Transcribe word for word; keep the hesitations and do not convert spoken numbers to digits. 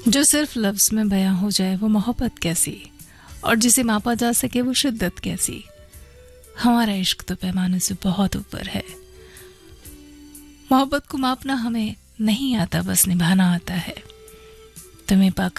जो सिर्फ लफ्ज़ में बयां हो जाए वो मोहब्बत कैसी, और जिसे मापा जा सके वो शिद्दत कैसी। हमारा इश्क तो पैमाने से बहुत ऊपर है। मोहब्बत को मापना हमें नहीं आता, बस निभाना आता है। तुम्हें पाकर